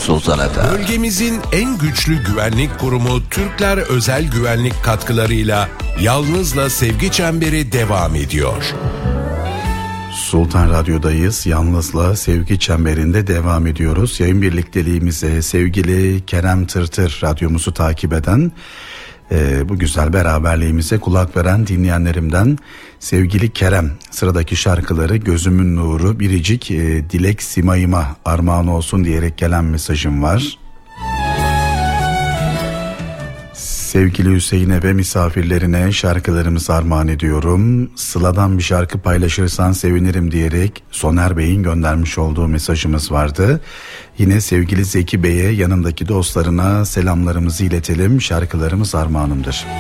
Sultanata. Bölgemizin en güçlü güvenlik kurumu Türkler Özel Güvenlik katkılarıyla Yalnız'la Sevgi Çemberi devam ediyor. Sultan Radyo'dayız. Yalnız'la Sevgi Çemberi'nde devam ediyoruz. Yayın birlikteliğimize sevgili Kerem Tırtır, radyomuzu takip eden, bu güzel beraberliğimize kulak veren dinleyenlerimden sevgili Kerem, sıradaki şarkıları Gözümün Nuru, Biricik, Dilek Simayıma armağan olsun diyerek gelen mesajım var. Sevgili Hüseyin'e ve misafirlerine şarkılarımızı armağan ediyorum. Sıla'dan bir şarkı paylaşırsan sevinirim diyerek Soner Bey'in göndermiş olduğu mesajımız vardı. Yine sevgili Zeki Bey'e, yanındaki dostlarına selamlarımızı iletelim. Şarkılarımız armağanımdır.